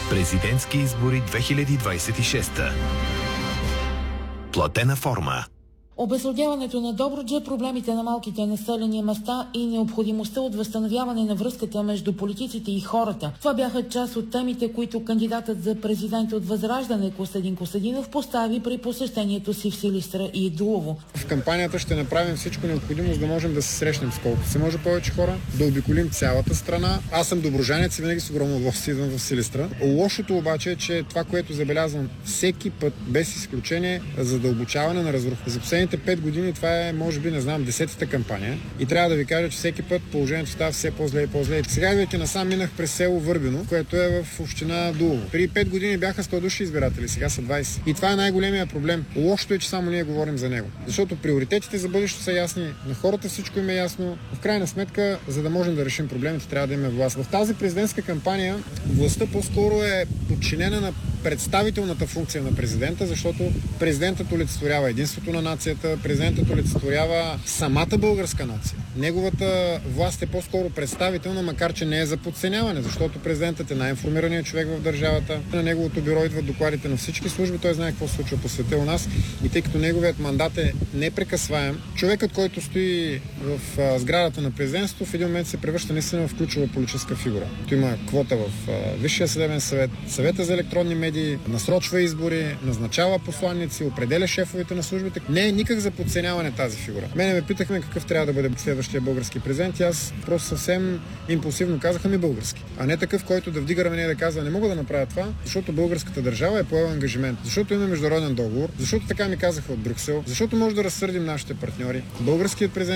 Президентски избори 2026. Платена форма. Обезлюдяването на Добруджа, проблемите на малките населени места и необходимостта от възстановяване на връзката между политиците и хората. Това бяха част от темите, които кандидатът за президент от Възраждане Костадин Костадинов постави при посещението си в Силистра и Дулово. В кампанията ще направим всичко необходимо, за да можем да се срещнем с колкото се може повече хора, да обиколим цялата страна. Аз съм добруджанец и винаги с огромно удоволствие идвам в Силистра. Лошото обаче е, че това, което забелязвам всеки път, без изключение, задълбочаване на разруха. За последните 5 години това е, може би, не знам, 10-та кампания и трябва да ви кажа, че всеки път положението става все по-зле и по-зле. Сега, идвайки насам, минах през село Върбино, което е в община Дулово. Преди 5 години бяха 100 души избиратели, сега са 20. И това е най-големия проблем. Лошото е, че само ние говорим за него. Защото приоритетите за бъдещето са ясни, на хората всичко им е ясно. В крайна сметка, за да можем да решим проблемите, трябва да имаме власт. В тази президентска кампания властта по-скоро е подчинена на представителната функция на президента, защото президентът олицетворява единството на нацията, президентът олицетворява самата българска нация. Неговата власт е по-скоро представителна, макар че не е за подценяване, защото президентът е най-информираният човек в държавата. На неговото бюро идват докладите на всички служби, той знае какво се случва по света у нас и тъй като неговият мандат е непрекъсваем, човекът, който стои в сградата на президентството, в един момент се превръща наистина в ключова политическа фигура. Той има квота в Висшия съдебен съвет, Съвета за електронни медии, насрочва избори, назначава посланици, определя шефовете на службите. Не е никак за подценяване тази фигура. Мене ме питахме какъв трябва да бъде следващия български президент и аз просто съвсем импулсивно казах ми български. А не такъв, който да вдига рамене и да казва не мога да направя това, защото българската държава е поела ангажимент, защото има международен договор, защото така ми казаха от Брюксел, защото може да разсърдим нашите партньори. Българският президент